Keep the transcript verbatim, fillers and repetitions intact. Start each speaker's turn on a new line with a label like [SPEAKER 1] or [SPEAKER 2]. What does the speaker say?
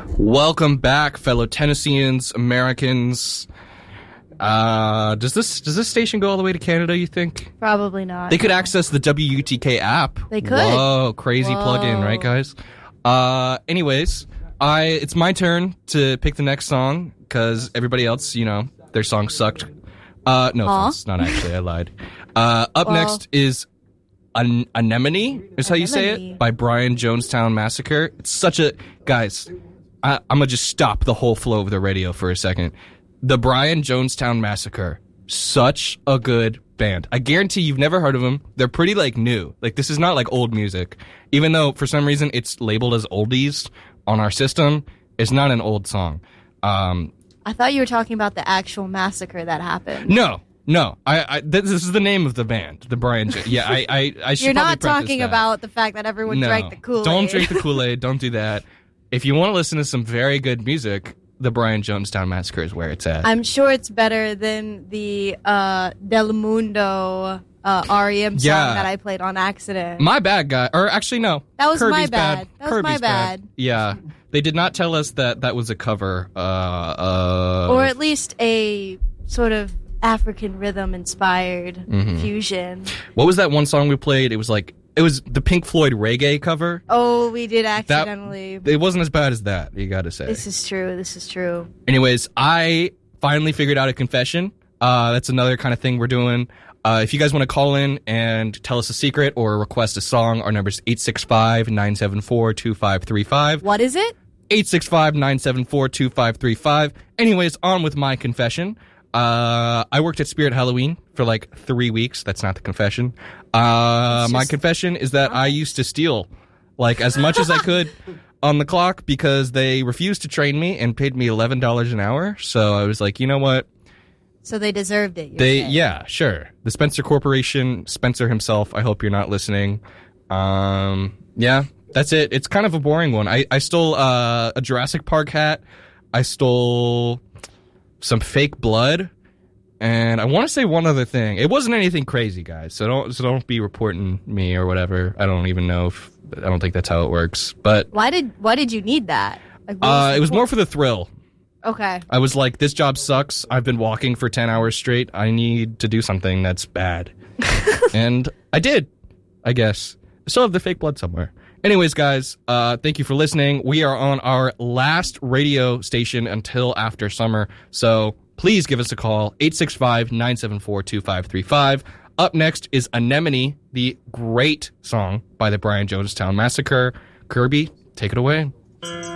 [SPEAKER 1] Welcome back, fellow Tennesseans, Americans. Uh, does this does this station go all the way to Canada, you think?
[SPEAKER 2] Probably not.
[SPEAKER 1] They could access the W U T K app.
[SPEAKER 2] They could.
[SPEAKER 1] Whoa, crazy
[SPEAKER 2] Whoa.
[SPEAKER 1] plug-in, right, guys? Uh, anyways, I it's my turn to pick the next song, because everybody else, you know, their song sucked. Uh, no
[SPEAKER 2] Huh?
[SPEAKER 1] offense, not actually, I lied. Uh, up
[SPEAKER 2] Well,
[SPEAKER 1] next is An- Anemone, is how you say
[SPEAKER 2] Anemone.
[SPEAKER 1] it, by Brian Jonestown Massacre. It's such a... Guys, I, I'm gonna just stop the whole flow of the radio for a second. The Brian Jonestown Massacre, such a good band. I guarantee you've never heard of them. They're pretty, like, new. Like, this is not, like, old music. Even though, for some reason, it's labeled as oldies on our system, it's not an old song. Um,
[SPEAKER 2] I thought you were talking about the actual massacre that happened.
[SPEAKER 1] no, no. I, I this is the name of the band, the Brian Jo- Yeah, I, I, I should
[SPEAKER 2] You're
[SPEAKER 1] probably
[SPEAKER 2] not
[SPEAKER 1] preface
[SPEAKER 2] talking
[SPEAKER 1] that.
[SPEAKER 2] about the fact that everyone
[SPEAKER 1] No,
[SPEAKER 2] drank the Kool-Aid.
[SPEAKER 1] don't drink the Kool-Aid. Don't do that. If you want to listen to some very good music, the Brian Jonestown Massacre is where it's at.
[SPEAKER 2] I'm sure it's better than the uh, Del Mundo uh, R E M song
[SPEAKER 1] Yeah.
[SPEAKER 2] that I played on accident.
[SPEAKER 1] My bad, guy. Or actually, no.
[SPEAKER 2] That was
[SPEAKER 1] Kirby's
[SPEAKER 2] my bad. That was
[SPEAKER 1] Kirby's
[SPEAKER 2] my bad.
[SPEAKER 1] Yeah. They did not tell us that that was a cover. Uh, uh,
[SPEAKER 2] or at least a sort of African rhythm-inspired
[SPEAKER 1] Mm-hmm.
[SPEAKER 2] fusion.
[SPEAKER 1] what was that one song we played? It was like, it was the Pink Floyd reggae cover.
[SPEAKER 2] Oh, we did
[SPEAKER 1] That,
[SPEAKER 2] accidentally.
[SPEAKER 1] it wasn't as bad as that, you gotta say.
[SPEAKER 2] This is true. This is true.
[SPEAKER 1] Anyways, I finally figured out a confession. Uh, that's another kind of thing we're doing. Uh, if you guys want to call in and tell us a secret or request a song, our number is eight six five, nine seven four, two five three five.
[SPEAKER 2] What is it?
[SPEAKER 1] eight six five, nine seven four, two five three five. Anyways, on with my confession. Uh, I worked at Spirit Halloween for like three weeks. That's not the confession. Uh,
[SPEAKER 2] It's
[SPEAKER 1] my
[SPEAKER 2] just-
[SPEAKER 1] confession is that I used to steal like as much as I could on the clock because they refused to train me and paid me eleven dollars an hour. So I was like, you know what?
[SPEAKER 2] So they deserved it. You're
[SPEAKER 1] They,
[SPEAKER 2] saying.
[SPEAKER 1] yeah, sure. The Spencer Corporation, Spencer himself. I hope you're not listening. Um, yeah, that's it. It's kind of a boring one. I, I stole uh, a Jurassic Park hat. I stole some fake blood, and I want to say one other thing. It wasn't anything crazy, guys. So don't, so don't be reporting me or whatever. I don't even know if I don't think that's how it works. But
[SPEAKER 2] Why did Why did you need that? Like, what
[SPEAKER 1] uh,
[SPEAKER 2] the
[SPEAKER 1] it was
[SPEAKER 2] point?
[SPEAKER 1] more for the thrill.
[SPEAKER 2] Okay.
[SPEAKER 1] I was like, this job sucks. I've been walking for ten hours straight. I need to do something that's bad. And I did, I guess. I still have the fake blood somewhere. Anyways, guys, uh, thank you for listening. We are on our last radio station until after summer. So please give us a call, eight six five, nine seven four, two five three five. Up next is Anemone, the great song by the Brian Jonestown Massacre. Kirby, take it away.